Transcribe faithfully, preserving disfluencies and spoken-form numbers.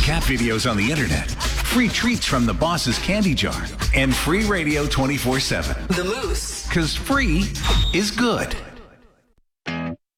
cat videos on the internet, free treats from the boss's candy jar, and free radio twenty-four seven. The Moose. Because free is good.